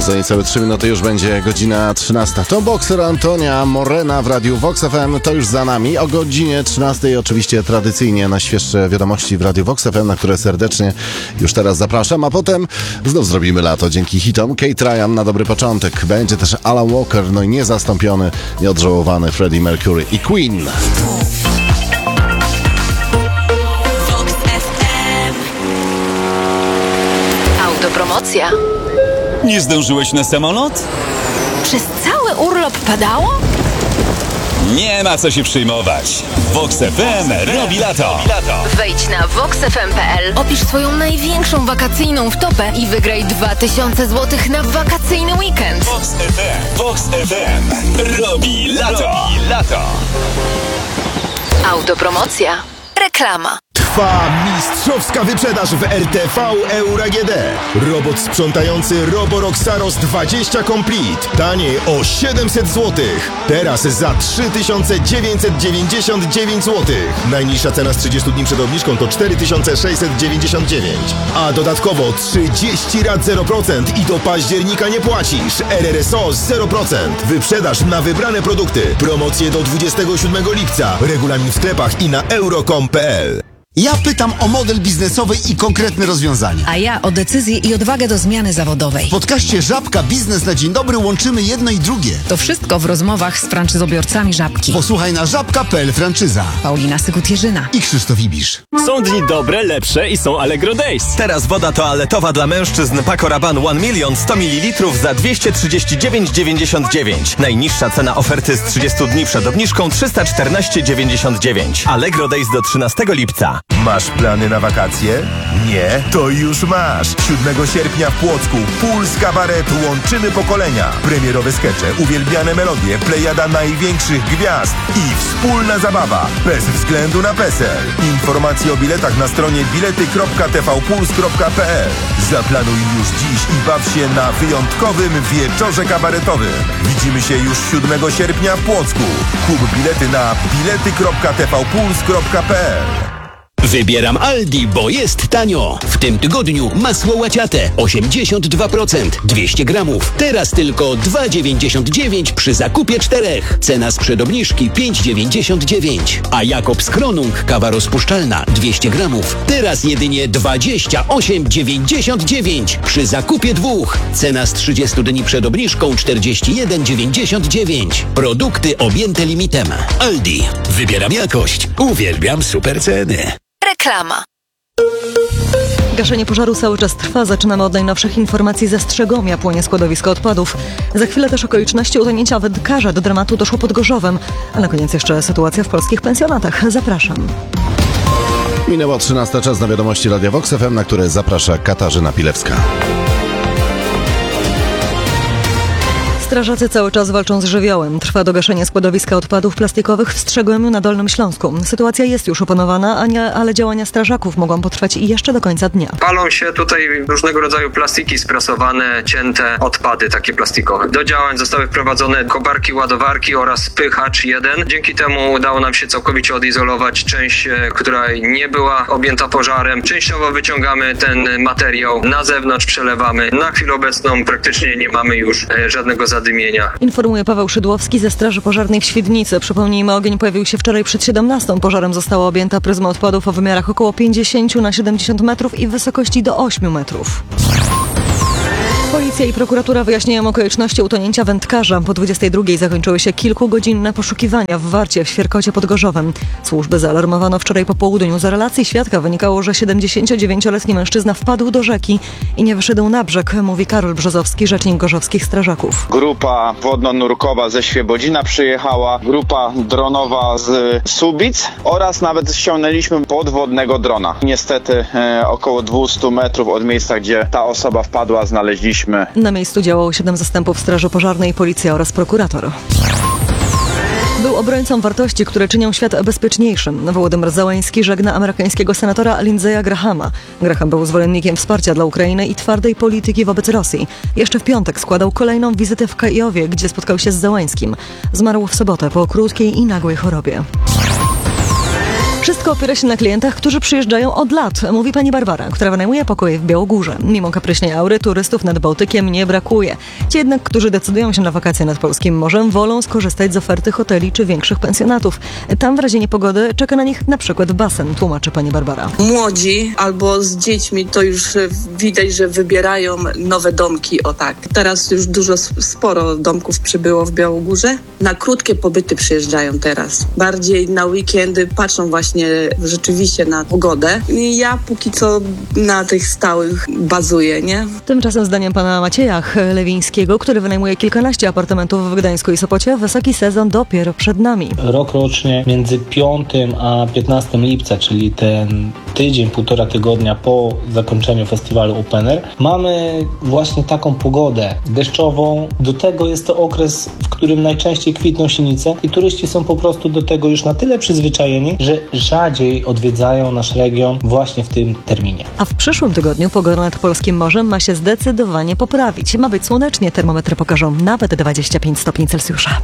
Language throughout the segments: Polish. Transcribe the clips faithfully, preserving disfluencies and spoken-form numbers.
Za niecałe trzy minuty już będzie godzina trzynasta. To Boxer Antonia Morena w Radiu Vox F M. To już za nami. O godzinie trzynastej oczywiście tradycyjnie najświeższe wiadomości w Radiu Vox F M, na które serdecznie już teraz zapraszam. A potem znów zrobimy lato dzięki hitom. Kate Ryan na dobry początek. Będzie też Alan Walker, no i niezastąpiony, nieodżałowany Freddie Mercury i Queen. Autopromocja. Nie zdążyłeś na samolot? Przez cały urlop padało? Nie ma co się przejmować. Vox F M robi lato. Wejdź na vox f m kropka p l, opisz swoją największą wakacyjną wtopę i wygraj dwa tysiące złotych na wakacyjny weekend. Vox F M, Vox F M robi lato. Robi lato. Autopromocja. Reklama. Trwa mistrzowska wyprzedaż w R T V Euro A G D. Robot sprzątający Roborock Saros dwadzieścia Complete. Taniej o siedemset złotych. Teraz za trzy tysiące dziewięćset dziewięćdziesiąt dziewięć złotych. Najniższa cena z trzydziestu dni przed obniżką to cztery tysiące sześćset dziewięćdziesiąt dziewięć. A dodatkowo trzydzieści rat zero procent i do października nie płacisz. R R S O zero procent. Wyprzedaż na wybrane produkty. Promocje do dwudziestego siódmego lipca. Regulamin w sklepach i na euro kropka com kropka p l. Ja pytam o model biznesowy i konkretne rozwiązania. A ja o decyzję i odwagę do zmiany zawodowej. W podcaście Żabka Biznes na Dzień Dobry łączymy jedno i drugie. To wszystko w rozmowach z franczyzobiorcami Żabki. Posłuchaj na żabka kropka p l franczyza. Paulina Sykut-Jerzyna I Krzysztof Ibisz. Są dni dobre, lepsze i są Allegro Days. Teraz woda toaletowa dla mężczyzn Paco Rabanne jeden milion sto mililitrów za dwieście trzydzieści dziewięć dziewięćdziesiąt dziewięć. Najniższa cena oferty z trzydziestu dni przed obniżką trzysta czternaście dziewięćdziesiąt dziewięć. Allegro Days do trzynastego lipca. Masz plany na wakacje? Nie? To już masz! siódmego sierpnia w Płocku Puls Kabaret Łączymy Pokolenia. Premierowe skecze, uwielbiane melodie, plejada największych gwiazd i wspólna zabawa. Bez względu na PESEL. Informacje o biletach na stronie bilety kropka t v puls kropka p l. Zaplanuj już dziś i baw się na wyjątkowym wieczorze kabaretowym. Widzimy się już siódmego sierpnia w Płocku. Kup bilety na bilety kropka t v puls kropka p l. Wybieram Aldi, bo jest tanio. W tym tygodniu masło łaciate osiemdziesiąt dwa procent, dwieście gramów. Teraz tylko dwa dziewięćdziesiąt dziewięć przy zakupie czterech. Cena sprzed obniżki pięć dziewięćdziesiąt dziewięć. A Jakobs Kronung kawa rozpuszczalna dwieście gramów. Teraz jedynie dwadzieścia osiem dziewięćdziesiąt dziewięć przy zakupie dwóch. Cena z trzydziestu dni przed obniżką czterdzieści jeden dziewięćdziesiąt dziewięć. Produkty objęte limitem. Aldi. Wybieram jakość. Uwielbiam super ceny. Reklama. Gaszenie pożaru cały czas trwa. Zaczynamy od najnowszych informacji ze Strzegomia. Płonie składowisko odpadów. Za chwilę też okoliczności utonięcia wędkarza. Do dramatu doszło pod Gorzowem. A na koniec jeszcze sytuacja w polskich pensjonatach. Zapraszam. Minęła trzynasta, czas na wiadomości Radia Vox F M, na które zaprasza Katarzyna Pilewska. Strażacy cały czas walczą z żywiołem. Trwa dogaszenie składowiska odpadów plastikowych w Strzegoniu na Dolnym Śląsku. Sytuacja jest już opanowana, ale działania strażaków mogą potrwać i jeszcze do końca dnia. Palą się tutaj różnego rodzaju plastiki sprasowane, cięte odpady takie plastikowe. Do działań zostały wprowadzone koparki, ładowarki oraz pychacz jeden. Dzięki temu udało nam się całkowicie odizolować część, która nie była objęta pożarem. Częściowo wyciągamy ten materiał na zewnątrz, przelewamy. Na chwilę obecną praktycznie nie mamy już żadnego zadymienia. Informuje Paweł Szydłowski ze Straży Pożarnej w Świdnicy. Przypomnijmy, ogień pojawił się wczoraj przed siedemnastą. Pożarem została objęta pryzma odpadów o wymiarach około pięćdziesiąt na siedemdziesiąt metrów i wysokości do ośmiu metrów. Policja i prokuratura wyjaśniają okoliczności utonięcia wędkarza. Po dwudziestej drugiej zakończyły się kilkugodzinne poszukiwania w Warcie w Świerkocie pod Gorzowem. Służby zaalarmowano wczoraj po południu. Z relacji świadka wynikało, że siedemdziesięciodziewięcioletni mężczyzna wpadł do rzeki i nie wyszedł na brzeg, mówi Karol Brzozowski, rzecznik gorzowskich strażaków. Grupa wodno-nurkowa ze Świebodzina przyjechała, grupa dronowa z Subic oraz nawet ściągnęliśmy podwodnego drona. Niestety e, około dwieście metrów od miejsca, gdzie ta osoba wpadła, znaleźliśmy. Na miejscu działało siedem zastępów Straży Pożarnej, policja oraz prokurator. Był obrońcą wartości, które czynią świat bezpieczniejszym. Wołodymyr Załański żegna amerykańskiego senatora Lindsey'a Grahama. Graham był zwolennikiem wsparcia dla Ukrainy i twardej polityki wobec Rosji. Jeszcze w piątek składał kolejną wizytę w Kijowie, gdzie spotkał się z Załańskim. Zmarł w sobotę po krótkiej i nagłej chorobie. Wszystko opiera się na klientach, którzy przyjeżdżają od lat, mówi pani Barbara, która wynajmuje pokoje w Białogórze. Mimo kapryśnej aury turystów nad Bałtykiem nie brakuje. Ci jednak, którzy decydują się na wakacje nad polskim morzem, wolą skorzystać z oferty hoteli czy większych pensjonatów. Tam w razie niepogody czeka na nich na przykład basen, tłumaczy pani Barbara. Młodzi albo z dziećmi to już widać, że wybierają nowe domki, o tak. Teraz już dużo, sporo domków przybyło w Białogórze. Na krótkie pobyty przyjeżdżają teraz. Bardziej na weekendy patrzą właśnie rzeczywiście na pogodę. I ja póki co na tych stałych bazuję, nie? Tymczasem zdaniem pana Macieja Lewińskiego, który wynajmuje kilkanaście apartamentów w Gdańsku i Sopocie, wysoki sezon dopiero przed nami. Rok rocznie między piątym a piętnastym lipca, czyli ten tydzień, półtora tygodnia po zakończeniu festiwalu Open Air, mamy właśnie taką pogodę deszczową. Do tego jest to okres, w którym najczęściej kwitną sinice i turyści są po prostu do tego już na tyle przyzwyczajeni, że rzadziej odwiedzają nasz region właśnie w tym terminie. A w przyszłym tygodniu pogoda nad polskim morzem ma się zdecydowanie poprawić. Ma być słonecznie, termometry pokażą nawet dwadzieścia pięć stopni Celsjusza.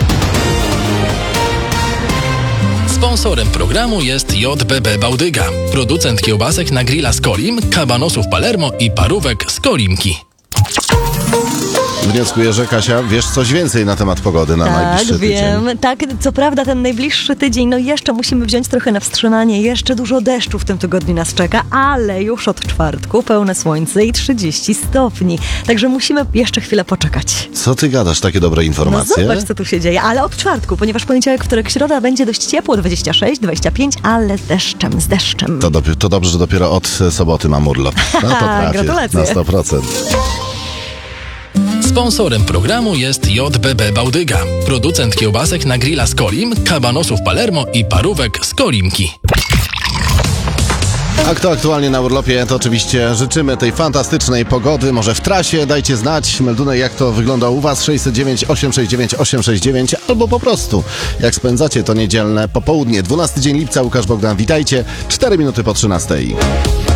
Sponsorem programu jest J B B Bałdyga, producent kiełbasek na grilla z Kolim, kabanosów Palermo i parówek z Kolimki. Wnioskuję, że Kasia, wiesz coś więcej na temat pogody na tak, najbliższy wiem. tydzień. Tak, co prawda ten najbliższy tydzień, no jeszcze musimy wziąć trochę na wstrzymanie, jeszcze dużo deszczu w tym tygodniu nas czeka, ale już od czwartku pełne słońce i trzydzieści stopni. Także musimy jeszcze chwilę poczekać. Co ty gadasz, takie dobre informacje? No zobacz, co tu się dzieje, ale od czwartku, ponieważ poniedziałek, wtorek, środa będzie dość ciepło, dwadzieścia sześć, dwadzieścia pięć, ale z deszczem, z deszczem. To, do, to dobrze, że dopiero od soboty mam urlop. No to trafię Gratulacje. na sto procent. Sponsorem programu jest J B B Bałdyga, producent kiełbasek na grilla z Kolim, kabanosów Palermo i parówek z Kolimki. A kto aktualnie na urlopie, to oczywiście życzymy tej fantastycznej pogody. Może w trasie dajcie znać, meldunek, jak to wygląda u was, sześćset dziewięć, osiemset sześćdziesiąt dziewięć, osiemset sześćdziesiąt dziewięć, albo po prostu jak spędzacie to niedzielne popołudnie. dwunasty dzień lipca, Łukasz Bogdan, witajcie, cztery minuty po trzynastej.